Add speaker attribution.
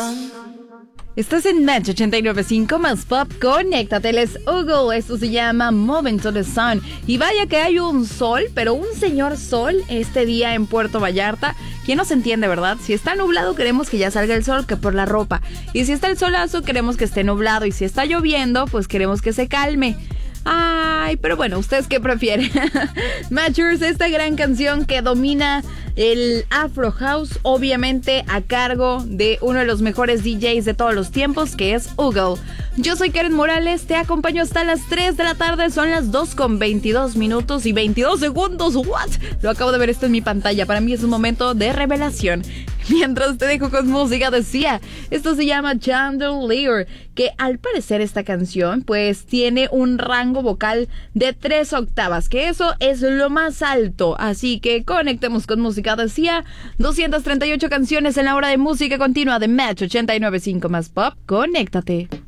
Speaker 1: Estás en Match 89.5 más Pop. Conéctate, les Hugo. Esto se llama Moving to the Sun. Y vaya que hay un sol, pero un señor sol este día en Puerto Vallarta. ¿Quién nos entiende, verdad? Si está nublado queremos que ya salga el sol, que por la ropa. Y si está el solazo queremos que esté nublado. Y si está lloviendo, pues queremos que se calme. Ay, pero bueno, ¿ustedes qué prefieren? Matchers, esta gran canción que domina el Afro House, obviamente a cargo de uno de los mejores DJs de todos los tiempos, que es Hugo. Yo soy Karen Morales, te acompaño hasta las 3 de la tarde, son las 2:22 y 22 segundos. ¿What? Lo acabo de ver esto en mi pantalla, para mí es un momento de revelación. Mientras te dejo con música de Sia, esto se llama Chandelier, que al parecer esta canción pues tiene un rango vocal de 3 octavas, que eso es lo más alto, así que conectemos con música de Sia. 238 canciones en la hora de música continua de Match 89.5 más Pop. Conéctate.